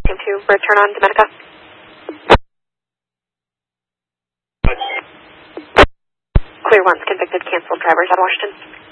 to return on Domenica. Clear ones, convicted, canceled drivers out of Washington.